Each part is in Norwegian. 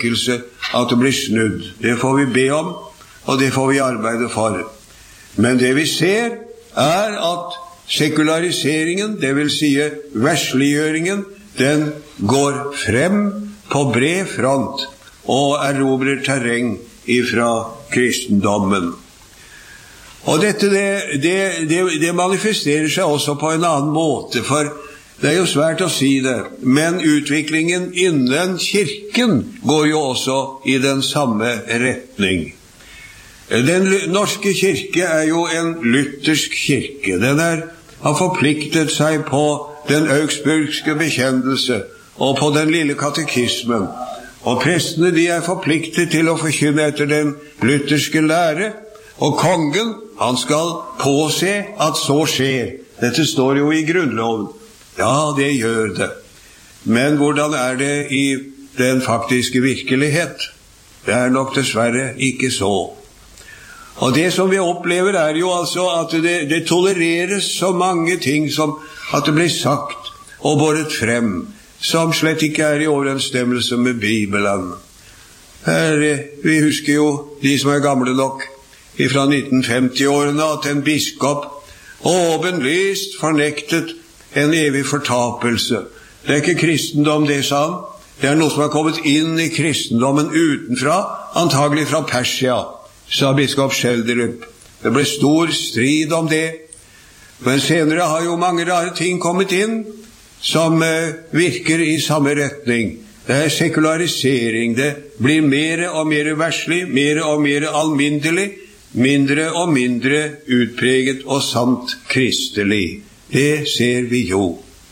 vekkelse, at det blir snudd. Det får vi be om, og det får vi arbeide for. Men det vi ser at sekulariseringen, det vil si versliggjøringen, den går frem på bred front og erobrer terreng ifra kristendommen. Og dette det manifesterer seg også på en annen måte, for det jo svært å si det, men utviklingen innen kirken går jo også i den samme retning. Den norske kirke jo en luthersk kirke. Den har forpliktet seg på den augsburgske bekjennelse og på den lille katekismen. Og prestene de forpliktet til å forkynne etter den lutherske lære, og kongen, han skal påse at så skjer. Dette står jo i grunnloven. Ja, det gjør det. Men hvordan det i den faktiske virkelighet? Det nok dessverre ikke så. Og det som vi opplever jo altså at det tolereres så mange ting som at det blir sagt og båret frem, som slett ikke i overensstemmelse med Bibelen. Vi husker jo, de som gamle nok, fra 1950-årene, at en biskop åpenlyst fornektet en evig fortapelse. Det ikke kristendom, det sa han. Det noe som kommet inn i kristendommen utenfra, antagelig fra Persia, sa biskop Schjelderup. Det ble stor strid om det. Men senere har jo mange rare ting kommet inn, som virker i samme retning. Det sekularisering. Det blir mer og mer verslig, mer og mer alminnelig, mindre og mindre utpreget og sant kristelig. Det ser vi jo.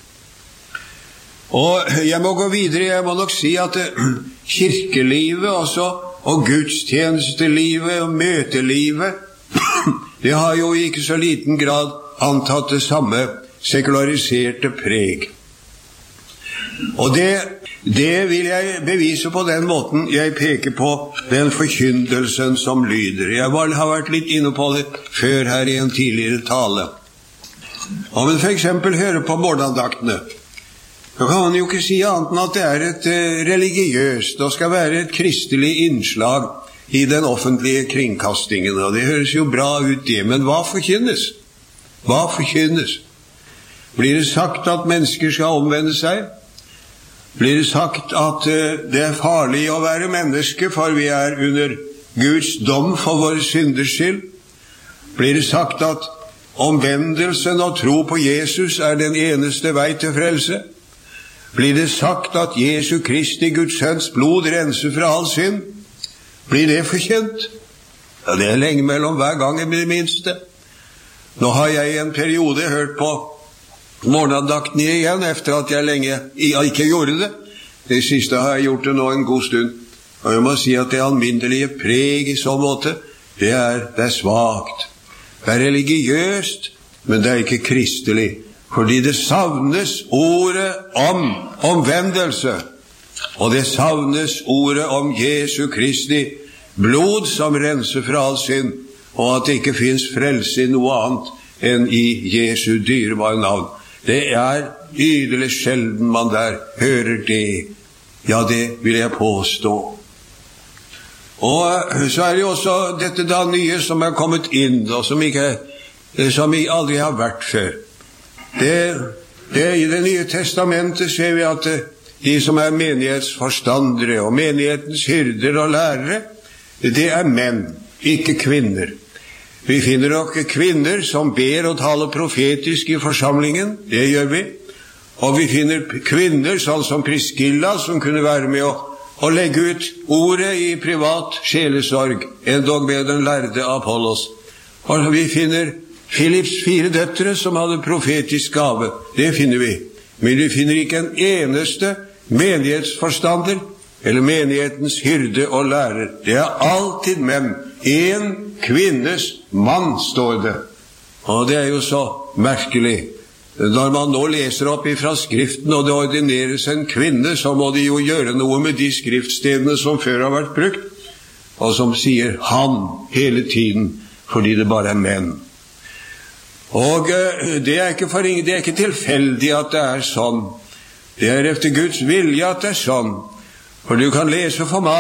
Og jeg må gå videre. Jeg må nok si at kirkelivet også, og gudstjenestelivet og møtelivet, det har jo i ikke så liten grad antatt det samme sekulariserte preg. Og det vil jeg bevise på den måten jeg peker på den forkyndelsen som lyder. Jeg har vært litt inne på det før her i en tidligere tale. Om man for eksempel hører på morgenandaktene, så kan man jo ikke si annet enn at det et religiøst og skal være et kristelig innslag i den offentlige kringkastingen. Og det høres jo bra ut det, men hva forkynnes? Hva forkynnes? Blir det sagt at mennesker skal omvende seg? Blir det sagt at det farlig å være menneske, for vi under Guds dom for våre synders skyld? Blir det sagt at omvendelsen og tro på Jesus den eneste vei til frelse? Blir det sagt at Jesu Kristi Guds sønns blod renser fra all synd? Blir det forkynt? Ja, det lenge mellom hver gang i det minste. Nå har jeg i en periode hørt på morgenandakten igjen, efter at jeg lenge ikke gjorde det. Det siste har jeg gjort det nå en god stund. Og jeg må si at det alminnelige preg i sånn måte, det er svagt. Det religiøst, men det ikke kristelig. Fordi det savnes ordet om omvendelse, og det savnes ordet om Jesu Kristi blod som renser fra all synd, og at det ikke finnes frelse i noe annet enn i Jesu dyrebare navn. Det yderlig sjelden man der hører det. Ja, det vil jeg påstå. Og så det jo også dette da nye som kommet inn, og som vi aldri har vært før. I det nye testamentet ser vi at de som menighetsforstandere og menighetens hyrder og lærere, det menn, ikke kvinner. Vi finner nok kvinner som ber og taler profetisk i forsamlingen, det gjør vi. Og vi finner kvinner sånn som Priscilla, som kunne være med å legge ut ordet i privat sjelesorg, endog med den lærde Apollos. Og vi finner Philips 4 døtre som hadde profetisk gave, det finner vi. Men vi finner ikke en eneste menighetsforstander, eller menighetens hyrde og lærer. Det alltid menn. En kvinnes mann, står det. Og det jo så merkelig. Når man nå leser opp fra Skriften, og det ordineres en kvinne, så må de jo gjøre noe med de skriftstedene som før har vært brukt, og som sier han hele tiden, fordi det bare menn. Og det ikke tilfeldig at det sånn. Det efter Guds vilje at det sånn. For du kan lese for meg